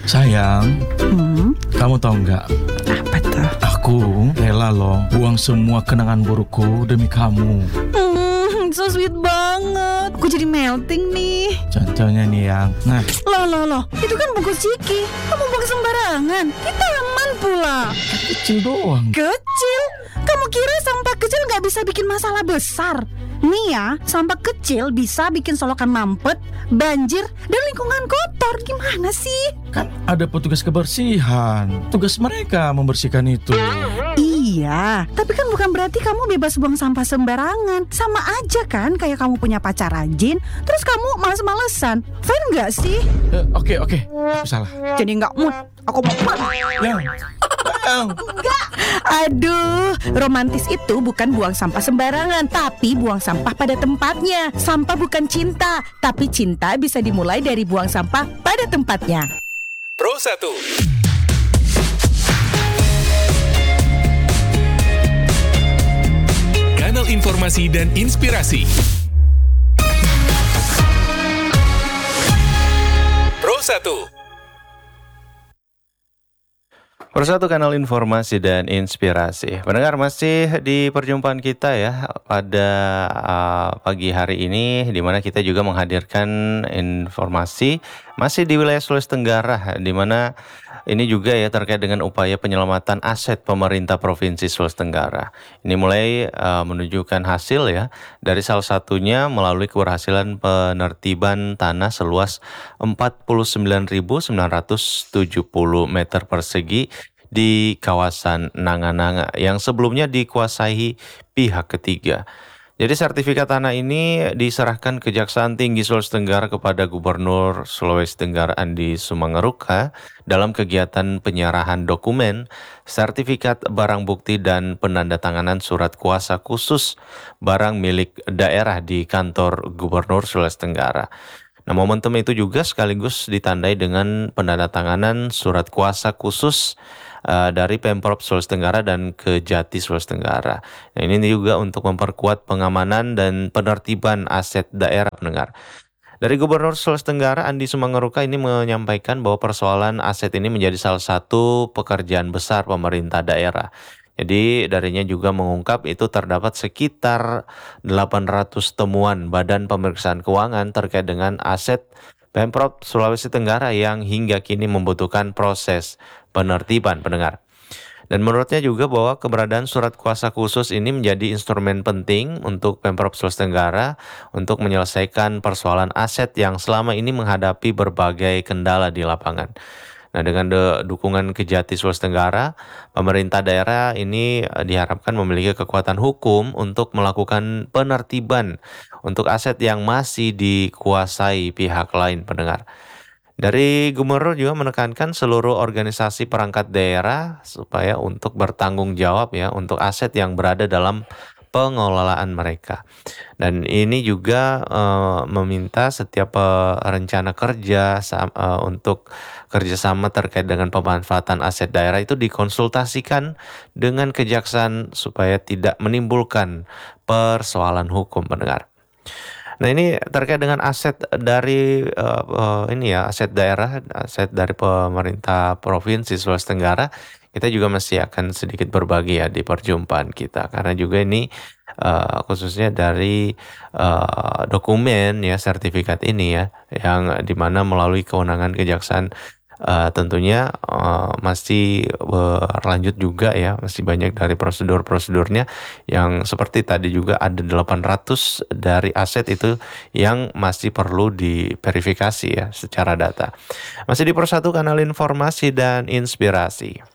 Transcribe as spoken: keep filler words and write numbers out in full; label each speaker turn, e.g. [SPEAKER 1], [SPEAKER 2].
[SPEAKER 1] Sayang,
[SPEAKER 2] Hmm,
[SPEAKER 1] kamu tahu nggak?
[SPEAKER 2] apa tuh?
[SPEAKER 1] Aku rela loh buang semua kenangan burukku demi kamu.
[SPEAKER 2] Hmm, so sweet banget. Aku jadi melting nih.
[SPEAKER 1] Contohnya nih yang, nah,
[SPEAKER 2] Loh, loh, loh. Itu kan bungkus Ciki. Kamu buang sembarangan. Kita aman pula.
[SPEAKER 1] kecil doang.
[SPEAKER 2] Kecil? Kamu kira sampah kecil nggak bisa bikin masalah besar? Nih ya, sampah kecil bisa bikin solokan mampet, banjir, dan lingkungan kotor. Gimana sih?
[SPEAKER 1] Kan ada petugas kebersihan. Tugas mereka membersihkan itu.
[SPEAKER 2] Iya, tapi kan bukan berarti kamu bebas buang sampah sembarangan. Sama aja kan kayak kamu punya pacar rajin, terus kamu males-malesan. Fine nggak sih?
[SPEAKER 1] Eh, Oke, oke, aku salah.
[SPEAKER 2] Jadi nggak mood. Aku mau
[SPEAKER 1] Yang, yang.
[SPEAKER 2] Aduh, romantis itu bukan buang sampah sembarangan, tapi buang sampah pada tempatnya. Sampah bukan cinta, tapi cinta bisa dimulai dari buang sampah pada tempatnya.
[SPEAKER 3] Pro satu. Kanal informasi dan inspirasi. Pro satu.
[SPEAKER 4] Persatu kanal informasi dan inspirasi. Pendengar, masih di perjumpaan kita ya pada uh, pagi hari ini, di mana kita juga menghadirkan informasi masih di wilayah Sulawesi Tenggara, di mana ini juga ya terkait dengan upaya penyelamatan aset pemerintah Provinsi Sulawesi Tenggara. Ini mulai uh, menunjukkan hasil ya, dari salah satunya melalui keberhasilan penertiban tanah seluas empat puluh sembilan ribu sembilan ratus tujuh puluh meter persegi di kawasan Nanga-Nanga yang sebelumnya dikuasai pihak ketiga. Jadi sertifikat tanah ini diserahkan Kejaksaan Tinggi Sulawesi Tenggara kepada Gubernur Sulawesi Tenggara Andi Sumangaruka dalam kegiatan penyerahan dokumen, sertifikat barang bukti dan penandatanganan surat kuasa khusus barang milik daerah di kantor Gubernur Sulawesi Tenggara. Nah, momentum itu juga sekaligus ditandai dengan penandatanganan surat kuasa khusus uh, dari Pemprov Sulawesi Tenggara dan Kejati Sulawesi Tenggara. Nah, ini juga untuk memperkuat pengamanan dan penertiban aset daerah, pendengar. Dari Gubernur Sulawesi Tenggara Andi Sumangaruka ini menyampaikan bahwa persoalan aset ini menjadi salah satu pekerjaan besar pemerintah daerah. Jadi darinya juga mengungkap itu terdapat sekitar delapan ratus temuan Badan Pemeriksaan Keuangan terkait dengan aset Pemprov Sulawesi Tenggara yang hingga kini membutuhkan proses penertiban, pendengar. Dan menurutnya juga bahwa keberadaan surat kuasa khusus ini menjadi instrumen penting untuk Pemprov Sulawesi Tenggara untuk menyelesaikan persoalan aset yang selama ini menghadapi berbagai kendala di lapangan. Nah, dengan de- dukungan Kejati Sulawesi Tenggara, pemerintah daerah ini diharapkan memiliki kekuatan hukum untuk melakukan penertiban untuk aset yang masih dikuasai pihak lain, pendengar. Dari Gubernur juga menekankan seluruh organisasi perangkat daerah supaya untuk bertanggung jawab ya untuk aset yang berada dalam pengelolaan mereka. Dan ini juga uh, meminta setiap uh, rencana kerja uh, untuk kerjasama terkait dengan pemanfaatan aset daerah itu dikonsultasikan dengan kejaksaan supaya tidak menimbulkan persoalan hukum, pendengar. Nah, ini terkait dengan aset dari uh, uh, ini ya aset daerah, aset dari pemerintah Provinsi Sulawesi Tenggara. Kita juga masih akan sedikit berbagi ya di perjumpaan kita, karena juga ini uh, khususnya dari uh, dokumen ya sertifikat ini ya yang dimana melalui kewenangan kejaksaan uh, tentunya uh, masih berlanjut juga ya, masih banyak dari prosedur-prosedurnya yang seperti tadi juga ada delapan ratus dari aset itu yang masih perlu diverifikasi ya secara data. Masih di Persatu Kanal Informasi dan Inspirasi.